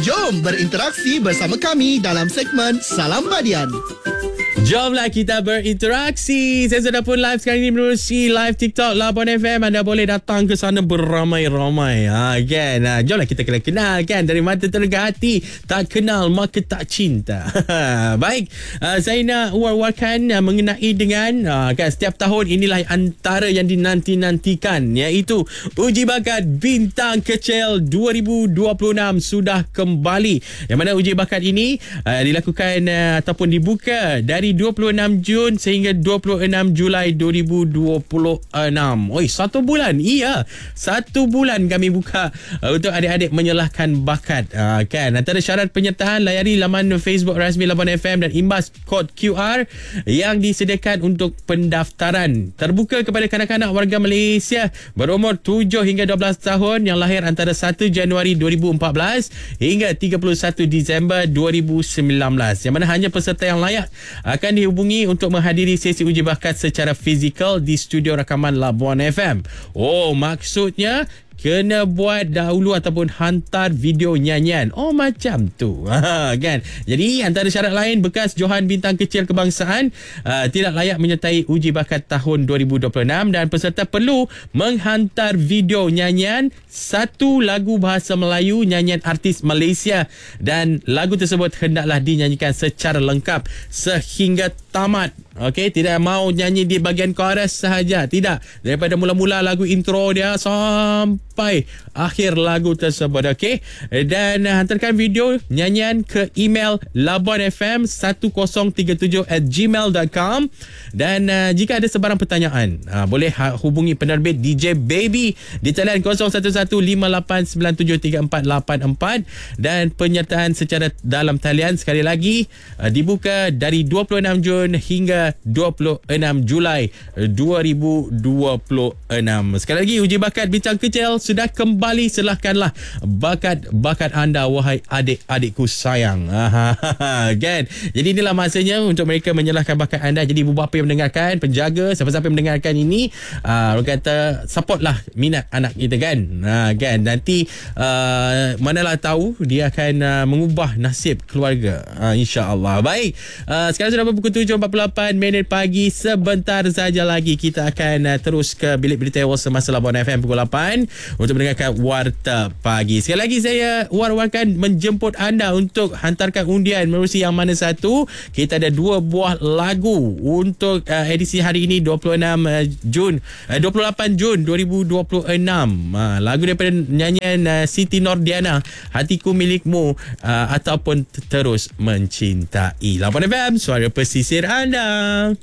Jom berinteraksi bersama kami dalam segmen Salam Badian. Jomlah kita berinteraksi. Saya sudah pun live sekarang ini menerusi live TikTok Labuan FM. Anda boleh datang ke sana beramai-ramai. Kan? Jomlah kita kenal kan. Dari mata terdekat hati, tak kenal maka tak cinta. Baik, saya nak war-warkan mengenai dengan kan, setiap tahun inilah antara yang dinanti-nantikan, iaitu Uji Bakat Bintang Kecil 2026 sudah kembali. Yang mana uji bakat ini dilakukan ataupun dibuka dari 26 Jun sehingga 26 Julai 2026. Oi, 1 bulan. Iya, 1 bulan kami buka untuk adik-adik menyalahkan bakat. Kan, antara syarat penyertaan, layari laman Facebook rasmi Labuan FM dan imbas kod QR yang disediakan untuk pendaftaran. Terbuka kepada kanak-kanak warga Malaysia berumur 7 hingga 12 tahun yang lahir antara 1 Januari 2014 hingga 31 Disember 2019. Yang mana hanya peserta yang layak akan dihubungi untuk menghadiri sesi uji bakat secara fizikal di studio rakaman Labuan FM. Oh, maksudnya kena buat dahulu ataupun hantar video nyanyian. Oh, macam tu. Kan? Jadi, antara syarat lain, bekas Johan Bintang Kecil Kebangsaan tidak layak menyertai uji bakat tahun 2026 dan peserta perlu menghantar video nyanyian 1 lagu bahasa Melayu nyanyian artis Malaysia dan lagu tersebut hendaklah dinyanyikan secara lengkap sehingga tamat. Okey, tidak mau nyanyi di bahagian chorus sahaja. Tidak. Daripada mula-mula lagu intro dia sampai akhir lagu tersebut. Okey. Dan hantarkan video nyanyian ke email labuanfm1037@gmail.com. Dan jika ada sebarang pertanyaan, boleh hubungi penerbit DJ Baby di talian 017158973484 dan penyertaan secara dalam talian sekali lagi dibuka dari 26 Jun hingga 26 Julai 2026. Sekali lagi, uji bakat Bintang Kecil sudah kembali. Silahkanlah bakat anda, wahai adik-adikku sayang. Kan? Jadi inilah masanya untuk mereka menyalahkan bakat anda. Jadi ibu bapa yang mendengarkan, penjaga, siapa-siapa yang mendengarkan ini, orang kata supportlah minat anak kita kan. Kan? Nanti manalah tahu dia akan mengubah nasib keluarga. InsyaAllah. Baik, sekarang sudah pukul 7.48 minit pagi. Sebentar saja lagi kita akan terus ke bilik berita awal semasa Labuan FM pukul 8 untuk mendengarkan Warta Pagi. Sekali lagi saya war-warkan menjemput anda untuk hantarkan undian menerusi yang mana satu. Kita ada 2 buah lagu untuk edisi hari ini 28 Jun 2026. Lagu daripada nyanyian Siti Nordiana, Hatiku Milikmu ataupun Terus Mencintai. Labuan FM, suara pesisir anda.